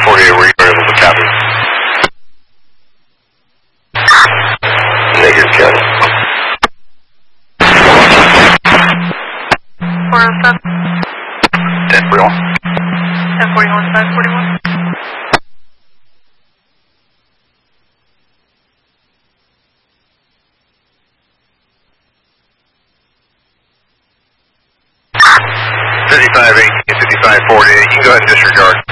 5548, were you able to copy? Negative, Ken. 407. 1041. 1041, 541. $55.18, $55.48. You can go ahead and disregard.